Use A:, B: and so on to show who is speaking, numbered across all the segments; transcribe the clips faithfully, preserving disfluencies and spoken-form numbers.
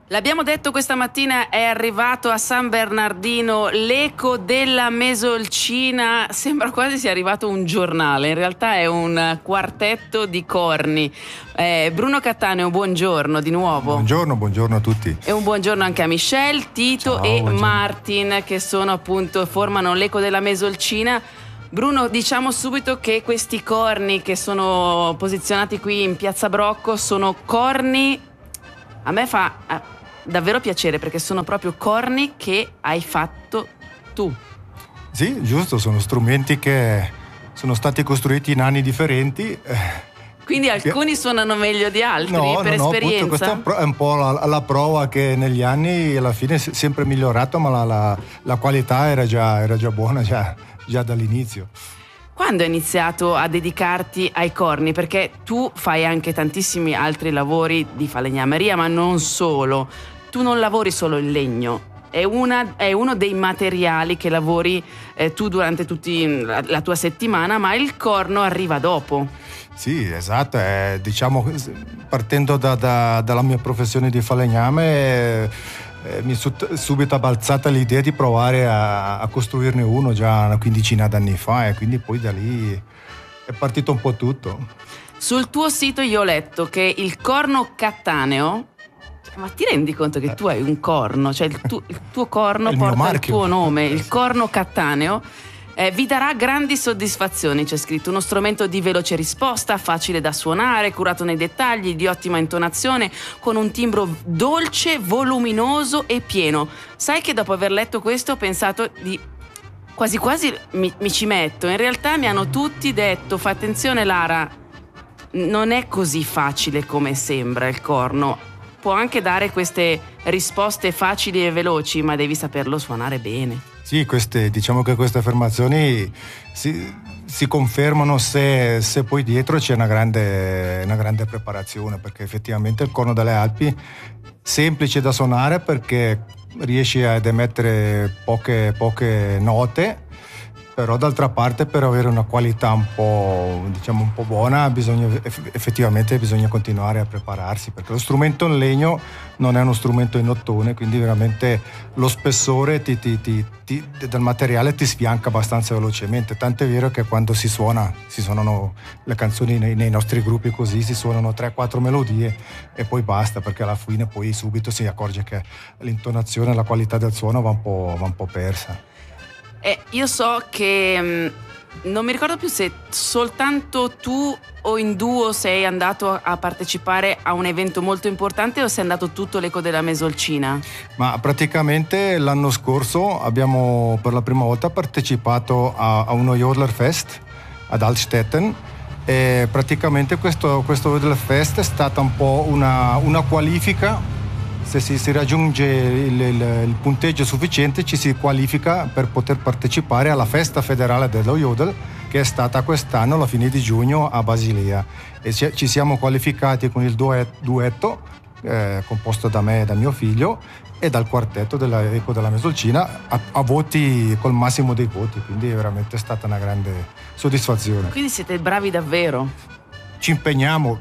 A: L'abbiamo detto questa mattina, è arrivato a San Bernardino l'Eco della Mesolcina. Sembra quasi sia arrivato un giornale, in realtà è un quartetto di corni. eh, Bruno Cattaneo, buongiorno di nuovo.
B: Buongiorno, buongiorno a tutti.
A: E un buongiorno anche a Michelle, Tito
B: Ciao,
A: e
B: buongiorno.
A: Martin, che sono appunto, formano l'Eco della Mesolcina. Bruno, diciamo subito che questi corni che sono posizionati qui in Piazza Brocco sono corni, a me fa eh, davvero piacere, perché sono proprio corni che hai fatto tu.
B: Sì, giusto, sono strumenti che sono stati costruiti in anni differenti.
A: Quindi alcuni suonano meglio di altri,
B: no,
A: per
B: no,
A: esperienza?
B: No, questa è un po' la, la prova che negli anni alla fine è sempre migliorato, ma la, la, la qualità era già, era già buona già, già dall'inizio.
A: Quando hai iniziato a dedicarti ai corni? Perché tu fai anche tantissimi altri lavori di falegnameria, ma non solo. Tu non lavori solo il legno, è, una, è uno dei materiali che lavori eh, tu durante tutta la, la tua settimana, ma il corno arriva dopo.
B: Sì, esatto, eh, diciamo partendo da, da, dalla mia professione di falegname eh, eh, mi è subito balzata l'idea di provare a, a costruirne uno già una quindicina d'anni fa, e quindi poi da lì è partito un po' tutto.
A: Sul tuo sito io ho letto che il corno Cattaneo, ma ti rendi conto che tu hai un corno, cioè il, tu, il tuo corno
B: il
A: porta il
B: marchio.
A: tuo nome, il corno Cattaneo, eh, vi darà grandi soddisfazioni, c'è scritto, uno strumento di veloce risposta, facile da suonare, curato nei dettagli, di ottima intonazione, con un timbro dolce, voluminoso e pieno. Sai che dopo aver letto questo ho pensato di quasi quasi mi, mi ci metto, in realtà mi hanno tutti detto, fa attenzione Lara, non è così facile come sembra il corno. Può anche dare queste risposte facili e veloci, ma devi saperlo suonare bene.
B: Sì, queste, diciamo che queste affermazioni si, si confermano se, se poi dietro c'è una grande, una grande preparazione, perché effettivamente il corno delle Alpi semplice da suonare perché riesci ad emettere poche, poche note, però d'altra parte per avere una qualità un po', diciamo, un po' buona bisogna, effettivamente bisogna continuare a prepararsi, perché lo strumento in legno non è uno strumento in ottone, quindi veramente lo spessore ti, ti, ti, ti, del materiale ti sfianca abbastanza velocemente, tant'è vero che quando si suona, si suonano le canzoni nei, nei nostri gruppi così, si suonano tre quattro melodie e poi basta, perché alla fine poi subito si accorge che l'intonazione, la qualità del suono va un po', va un po' persa.
A: Eh, io so che mh, non mi ricordo più se soltanto tu o in duo sei andato a partecipare a un evento molto importante o sei andato tutto l'Eco della Mesolcina?
B: Ma praticamente l'anno scorso abbiamo per la prima volta partecipato a, a uno Jodler Fest ad Altstetten, e praticamente questo, questo Jodler Fest è stata un po' una, una qualifica. Se si, si raggiunge il, il, il punteggio sufficiente ci si qualifica per poter partecipare alla festa federale dello Jodel, che è stata quest'anno alla fine di giugno a Basilea, e ci, ci siamo qualificati con il duetto eh, composto da me e da mio figlio e dal quartetto dell'Eco della Mesolcina a, a voti, col massimo dei voti, quindi è veramente stata una grande soddisfazione.
A: Quindi siete bravi davvero.
B: Ci impegniamo.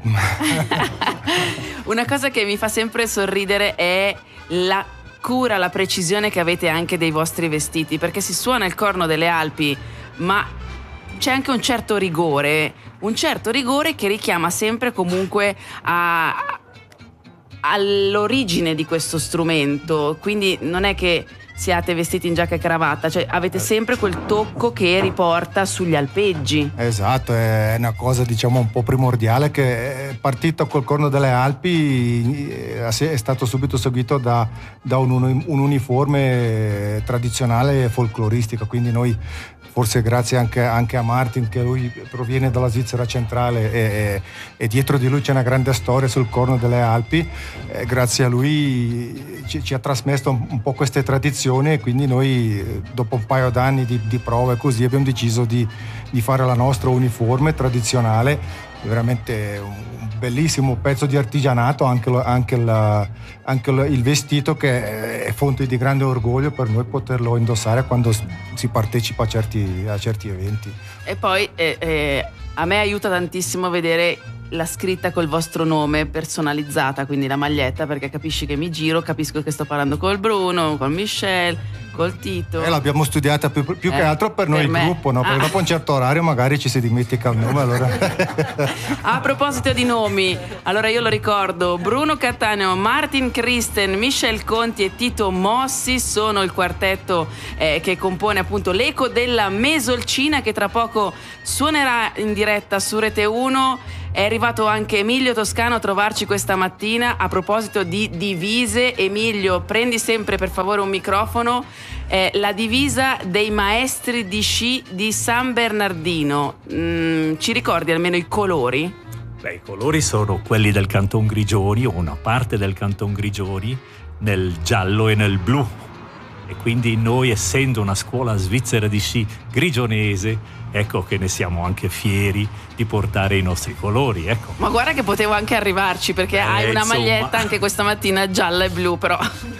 A: Una cosa che mi fa sempre sorridere è la cura, la precisione che avete anche dei vostri vestiti, perché si suona il corno delle Alpi, ma c'è anche un certo rigore, un certo rigore che richiama sempre comunque a, all'origine di questo strumento, quindi non è che siate vestiti in giacca e cravatta, cioè avete sempre quel tocco che riporta sugli alpeggi.
B: Esatto, è una cosa diciamo un po' primordiale, che è partita col corno delle Alpi, è stato subito seguito da, da un, un uniforme tradizionale e folcloristico, quindi noi forse grazie anche, anche a Martin, che lui proviene dalla Svizzera centrale e, e, e dietro di lui c'è una grande storia sul corno delle Alpi, e grazie a lui ci, ci ha trasmesso un, un po' queste tradizioni, e quindi noi dopo un paio d'anni di, di prove così abbiamo deciso di, di fare la nostra uniforme tradizionale, veramente un bellissimo pezzo di artigianato, anche, anche, la, anche il vestito che è fonte di grande orgoglio per noi poterlo indossare quando si partecipa a certi, a certi eventi.
A: E poi eh, eh, a me aiuta tantissimo vedere la scritta col vostro nome personalizzata, quindi la maglietta, perché capisci che mi giro, capisco che sto parlando col Bruno, con Michelle, col Tito.
B: E l'abbiamo studiata più, più
A: eh,
B: che altro per noi
A: per
B: il gruppo, no? Perché
A: ah.
B: dopo un certo orario magari ci si dimentica il nome. Allora.
A: A proposito di nomi, allora io lo ricordo: Bruno Cattaneo, Martin Christen, Michelle Conti e Tito Mossi sono il quartetto eh, che compone appunto l'Eco della Mesolcina, che tra poco suonerà in diretta su Rete uno. È arrivato anche Emilio Toscano a trovarci questa mattina. A proposito di divise, Emilio, prendi sempre per favore un microfono. Eh, la divisa dei maestri di sci di San Bernardino, mm, ci ricordi almeno i colori?
C: Beh, i colori sono quelli del Canton Grigioni, o una parte del Canton Grigioni, nel giallo e nel blu. E quindi noi, essendo una scuola svizzera di sci grigionese, ecco che ne siamo anche fieri di portare i nostri colori, ecco.
A: Ma guarda che potevo anche arrivarci, perché eh, hai una
C: insomma...
A: maglietta anche questa mattina gialla e blu, però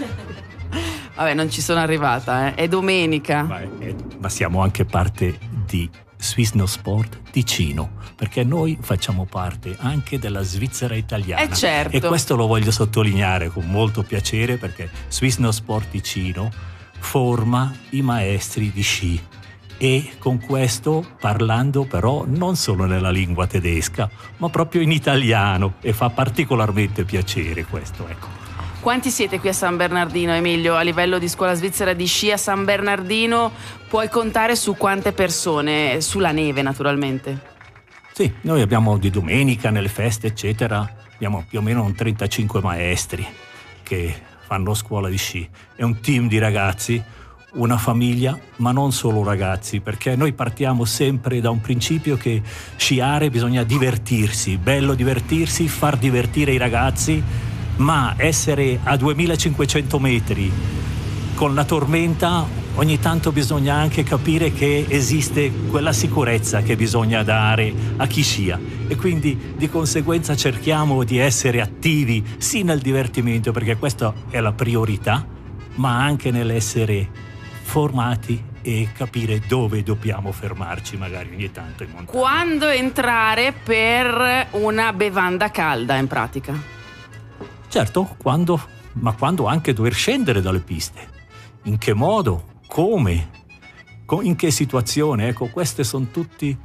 A: vabbè, non ci sono arrivata, eh. È domenica.
C: Ma, è, ma siamo anche parte di Swissnosport Ticino, perché noi facciamo parte anche della Svizzera italiana.
A: Eh certo.
C: E questo lo voglio sottolineare con molto piacere, perché Swissnosport Ticino forma i maestri di sci. E con questo parlando però non solo nella lingua tedesca, ma proprio in italiano, e fa particolarmente piacere questo, ecco.
A: Quanti siete qui a San Bernardino, Emilio? A livello di scuola svizzera di sci a San Bernardino puoi contare su quante persone? Sulla neve, naturalmente.
C: Sì, noi abbiamo di domenica, nelle feste, eccetera, abbiamo più o meno un trentacinque maestri che fanno scuola di sci. È un team di ragazzi, una famiglia, ma non solo ragazzi, perché noi partiamo sempre da un principio che sciare bisogna divertirsi, bello divertirsi, far divertire i ragazzi, ma essere a duemilacinquecento metri con la tormenta, ogni tanto bisogna anche capire che esiste quella sicurezza che bisogna dare a chi scia, e quindi di conseguenza cerchiamo di essere attivi sì nel divertimento, perché questa è la priorità, ma anche nell'essere formati e capire dove dobbiamo fermarci magari ogni tanto in montagna.
A: Quando entrare per una bevanda calda, in pratica?
C: Certo, quando, ma quando anche dover scendere dalle piste. In che modo? Come? In che situazione? Ecco, queste sono tutte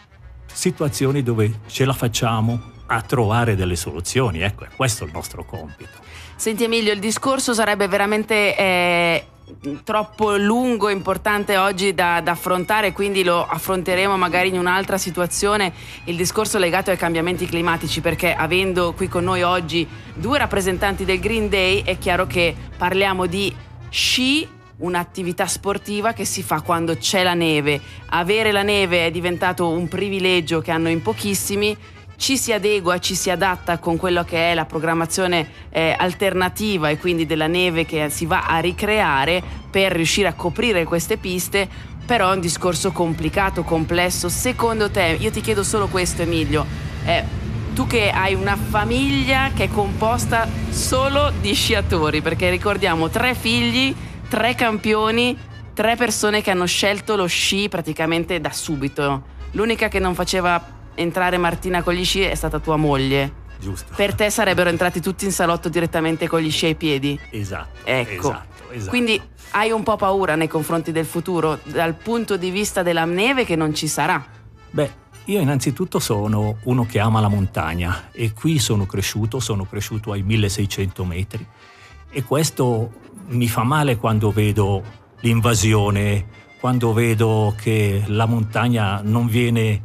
C: situazioni dove ce la facciamo a trovare delle soluzioni. Ecco, questo è il nostro compito.
A: Senti Emilio, il discorso sarebbe veramente eh, troppo lungo e importante oggi da, da affrontare, quindi lo affronteremo magari in un'altra situazione, il discorso legato ai cambiamenti climatici, perché avendo qui con noi oggi due rappresentanti del Green Day è chiaro che parliamo di sci, un'attività sportiva che si fa quando c'è la neve. Avere la neve è diventato un privilegio che hanno in pochissimi. Ci si adegua, ci si adatta con quello che è la programmazione eh, alternativa, e quindi della neve che si va a ricreare per riuscire a coprire queste piste, però è un discorso complicato, complesso. Secondo te, io ti chiedo solo questo Emilio, eh, tu che hai una famiglia che è composta solo di sciatori, perché ricordiamo tre figli, tre campioni, tre persone che hanno scelto lo sci praticamente da subito. L'unica che non faceva entrare Martina con gli sci è stata tua moglie.
C: Giusto.
A: Per te sarebbero entrati tutti in salotto direttamente con gli sci ai piedi.
C: Esatto.
A: Ecco.
C: Esatto, esatto.
A: Quindi hai un po' paura nei confronti del futuro dal punto di vista della neve che non ci sarà?
C: Beh, io innanzitutto sono uno che ama la montagna, e qui sono cresciuto, sono cresciuto ai milleseicento metri, e questo mi fa male quando vedo l'invasione, quando vedo che la montagna non viene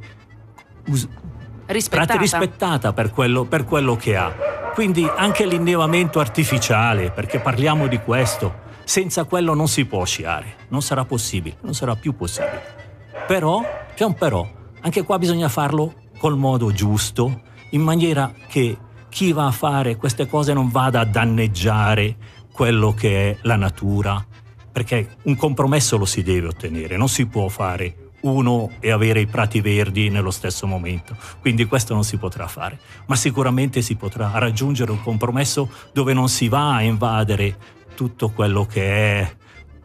C: us-
A: rispettata.
C: rispettata per quello, per quello che ha. Quindi anche l'innevamento artificiale, perché parliamo di questo, senza quello non si può sciare, non sarà possibile, non sarà più possibile. Però, c'è un però, anche qua bisogna farlo col modo giusto, in maniera che chi va a fare queste cose non vada a danneggiare quello che è la natura, perché un compromesso lo si deve ottenere, non si può fare uno e avere i prati verdi nello stesso momento, quindi questo non si potrà fare, ma sicuramente si potrà raggiungere un compromesso dove non si va a invadere tutto quello che è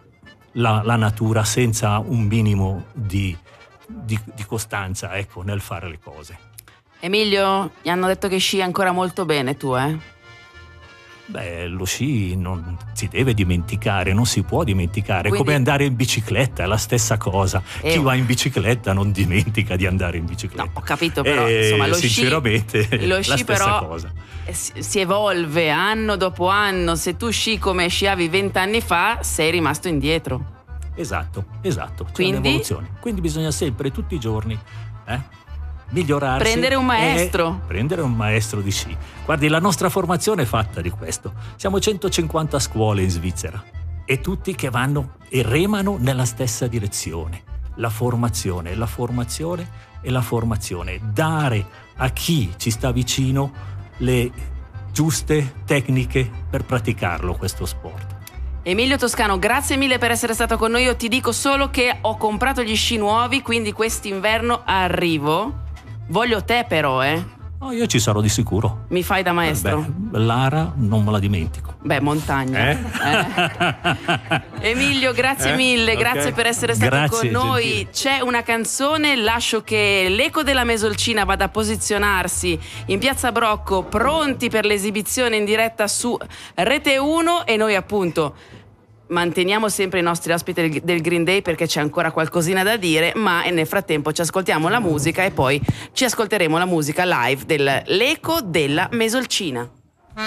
C: la, la natura senza un minimo di, di, di costanza, ecco, nel fare le cose.
A: Emilio, gli hanno detto che sci ancora molto bene tu, eh?
C: Beh, lo sci non si deve dimenticare, non si può dimenticare,
A: Quindi...
C: come andare in bicicletta, è la stessa cosa.
A: Eh,
C: Chi va in bicicletta non dimentica di andare in bicicletta.
A: No, ho capito, però
C: e,
A: insomma lo
C: sinceramente
A: sci, lo
C: la
A: sci
C: stessa
A: però
C: cosa.
A: Si, si evolve anno dopo anno. Se tu sci come sciavi vent'anni fa, sei rimasto indietro.
C: Esatto, esatto, c'è
A: Quindi?
C: un'evoluzione. Quindi bisogna sempre, tutti i giorni, eh, migliorarsi.
A: Prendere un maestro.
C: Prendere un maestro di sci. Guardi, la nostra formazione è fatta di questo. Siamo centocinquanta scuole in Svizzera e tutti che vanno e remano nella stessa direzione. La formazione, la formazione e la formazione. Dare a chi ci sta vicino le giuste tecniche per praticarlo questo sport.
A: Emilio Toscano, grazie mille per essere stato con noi. Io ti dico solo che ho comprato gli sci nuovi, quindi quest'inverno arrivo. Voglio te però, eh.
C: Oh, io ci sarò di sicuro.
A: Mi fai da maestro?
C: Beh, Lara non me la dimentico.
A: Beh, montagna.
C: Eh?
A: Eh. Emilio, grazie
C: eh?
A: mille,
C: Okay.
A: grazie per essere stato
C: Grazie,
A: con noi.
C: gentile.
A: C'è una canzone, lascio che l'Eco della Mesolcina vada a posizionarsi in Piazza Brocco, pronti per l'esibizione in diretta su Rete uno, e noi appunto manteniamo sempre i nostri ospiti del Green Day perché c'è ancora qualcosina da dire, ma nel frattempo ci ascoltiamo la musica e poi ci ascolteremo la musica live dell'Eco della Mesolcina.